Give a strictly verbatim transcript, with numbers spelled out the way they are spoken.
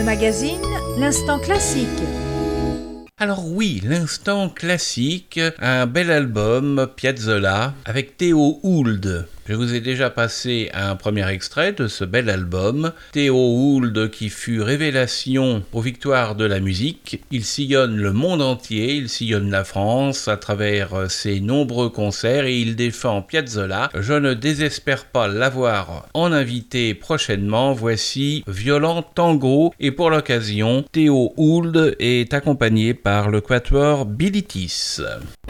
Le magazine L'Instant Classique. Alors oui, l'instant classique, un bel album, Piazzolla, avec Theo Hould. Je vous ai déjà passé un premier extrait de ce bel album. Theo Hould qui fut révélation aux victoires de la musique. Il sillonne le monde entier, il sillonne la France à travers ses nombreux concerts et il défend Piazzolla. Je ne désespère pas l'avoir en invité prochainement. Voici Violent Tango et pour l'occasion, Theo Hould est accompagné par le quatuor Bilitis.